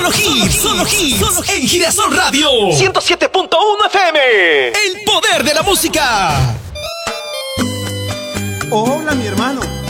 Solo hits, en Girasol Radio 107.1 FM. El poder de la música. Hola, mi hermano.